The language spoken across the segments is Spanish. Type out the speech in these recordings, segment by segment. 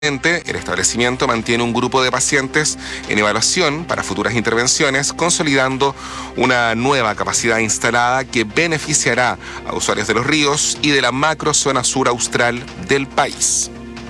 El establecimiento mantiene un grupo de pacientes en evaluación para futuras intervenciones, consolidando una nueva capacidad instalada que beneficiará a usuarios de Los Ríos y de la macrozona sur austral del país.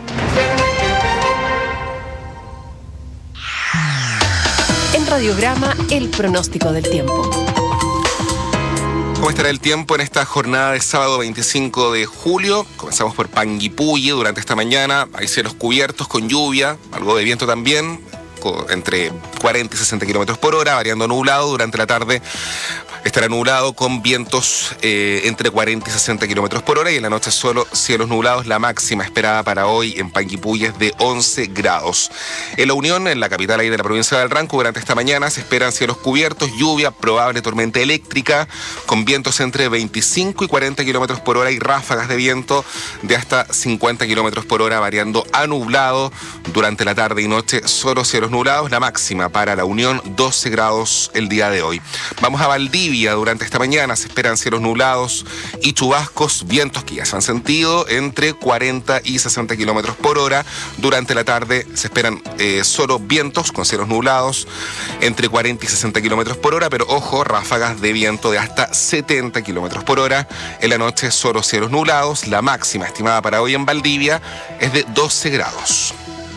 En Radiograma, el pronóstico del tiempo. ¿Cómo estará el tiempo en esta jornada de sábado 25 de julio? Comenzamos por Panguipulli durante esta mañana. Hay cielos cubiertos con lluvia, algo de viento también, entre 40 y 60 kilómetros por hora, variando nublado. Durante la tarde estará nublado con vientos entre 40 y 60 kilómetros por hora, y en la noche solo cielos nublados. La máxima esperada para hoy en Panguipulli es de 11 grados. En La Unión, en la capital ahí de la provincia del Ranco, durante esta mañana se esperan cielos cubiertos, lluvia, probable tormenta eléctrica, con vientos entre 25 y 40 kilómetros por hora y ráfagas de viento de hasta 50 kilómetros por hora, variando a nublado. Durante la tarde y noche solo cielos nublados. La máxima para La Unión, 12 grados el día de hoy. Vamos a Valdivia. Durante esta mañana se esperan cielos nublados y chubascos, vientos que ya se han sentido entre 40 y 60 kilómetros por hora. Durante la tarde se esperan solo vientos con cielos nublados entre 40 y 60 kilómetros por hora, pero ojo, ráfagas de viento de hasta 70 kilómetros por hora. En la noche solo cielos nublados. La máxima estimada para hoy en Valdivia es de 12 grados.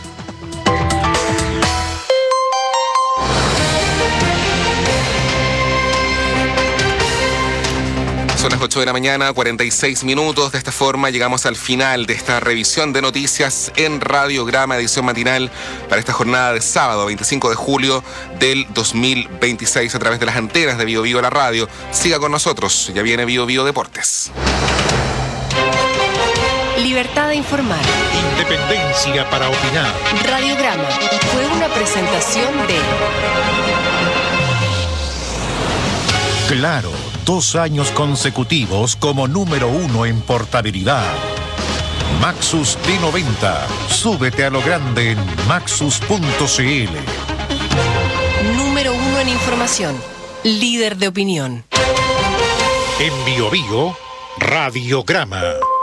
Son las 8 de la mañana, 46 minutos. De esta forma llegamos al final de esta revisión de noticias en Radiograma, edición matinal para esta jornada de sábado 25 de julio del 2026 a través de las antenas de Bio Bio la radio. Siga con nosotros, ya viene Bio Bio Deportes. Libertad de informar. Independencia para opinar. Radiograma fue una presentación de Claro, 2 años consecutivos como número 1 en portabilidad. Maxus T90. Súbete a lo grande en maxus.cl. número 1 en información. Líder de opinión. En Bio Bio, Radiograma.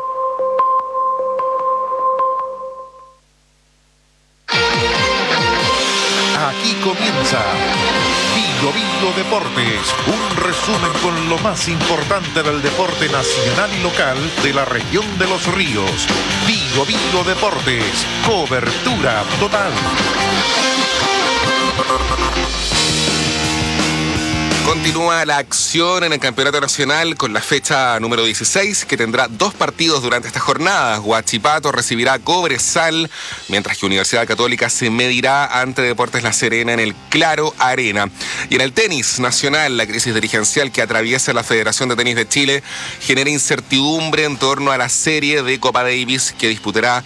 Aquí comienza Bio Bio Deportes, un resumen con lo más importante del deporte nacional y local de la región de Los Ríos. Bio Bio Deportes, cobertura total. Continúa la acción en el Campeonato Nacional con la fecha número 16, que tendrá 2 partidos durante esta jornada. Huachipato recibirá a Cobresal, mientras que Universidad Católica se medirá ante Deportes La Serena en el Claro Arena. Y en el tenis nacional, la crisis dirigencial que atraviesa la Federación de Tenis de Chile genera incertidumbre en torno a la serie de Copa Davis que disputará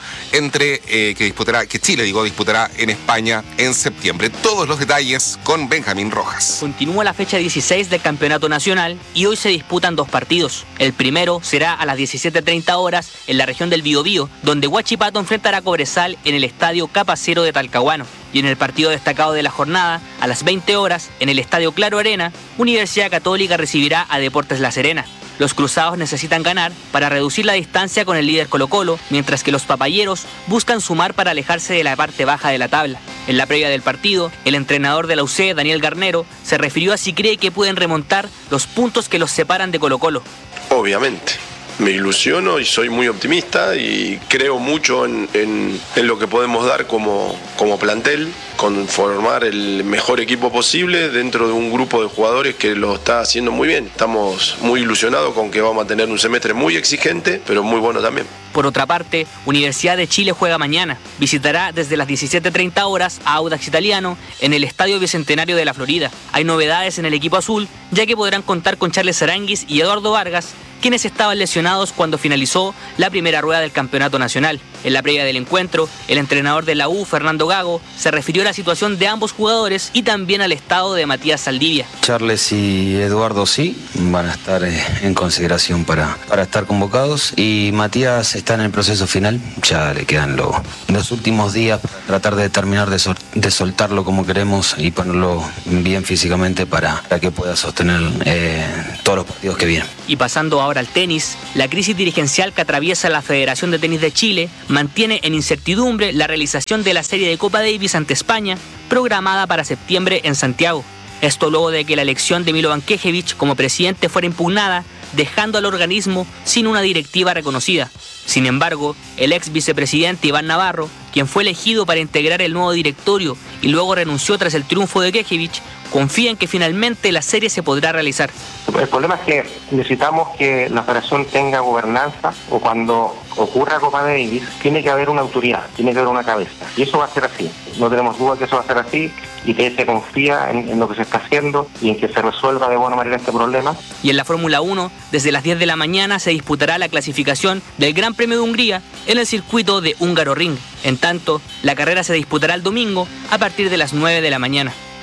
que Chile disputará en España en septiembre. Todos los detalles con Benjamín Rojas. Continúa la fecha 16 del Campeonato Nacional y hoy se disputan 2 partidos. El primero será a las 17:30 horas en la región del Biobío, donde Huachipato enfrentará a Cobresal en el Estadio Capacero de Talcahuano. Y en el partido destacado de la jornada, a las 20 horas, en el Estadio Claro Arena, Universidad Católica recibirá a Deportes La Serena. Los cruzados necesitan ganar para reducir la distancia con el líder Colo-Colo, mientras que los papayeros buscan sumar para alejarse de la parte baja de la tabla. En la previa del partido, el entrenador de la UC, Daniel Garnero, se refirió a si cree que pueden remontar los puntos que los separan de Colo-Colo. Obviamente. Me ilusiono y soy muy optimista y creo mucho en lo que podemos dar como plantel, con formar el mejor equipo posible dentro de un grupo de jugadores que lo está haciendo muy bien. Estamos muy ilusionados con que vamos a tener un semestre muy exigente, pero muy bueno también. Por otra parte, Universidad de Chile juega mañana. Visitará desde las 17:30 horas a Audax Italiano en el Estadio Bicentenario de la Florida. Hay novedades en el equipo azul, ya que podrán contar con Charles Aranguis y Eduardo Vargas, quienes estaban lesionados cuando finalizó la primera rueda del Campeonato Nacional. En la previa del encuentro, el entrenador de la U, Fernando Gago, se refirió a la situación de ambos jugadores y también al estado de Matías Saldivia. Charles y Eduardo sí, van a estar en consideración para estar convocados, y Matías está en el proceso final, ya le quedan los últimos días para tratar de terminar de soltarlo como queremos y ponerlo bien físicamente para que pueda sostener todos los partidos que vienen. Y pasando ahora al tenis, la crisis dirigencial que atraviesa la Federación de Tenis de Chile mantiene en incertidumbre la realización de la serie de Copa Davis ante España, programada para septiembre en Santiago. Esto luego de que la elección de Milovan Knežević como presidente fuera impugnada, dejando al organismo sin una directiva reconocida. Sin embargo, el ex vicepresidente Iván Navarro, quien fue elegido para integrar el nuevo directorio y luego renunció tras el triunfo de Knežević, confía en que finalmente la serie se podrá realizar. El problema es que necesitamos que la federación tenga gobernanza, o cuando ocurra Copa Davis tiene que haber una autoridad, tiene que haber una cabeza, y eso va a ser así. No tenemos duda que eso va a ser así y que se confía en lo que se está haciendo y en que se resuelva de buena manera este problema. Y en la Fórmula 1, desde las 10 de la mañana se disputará la clasificación del Gran Premio de Hungría en el circuito de Húngaro Ring. En tanto, la carrera se disputará el domingo a partir de las 9 de la mañana.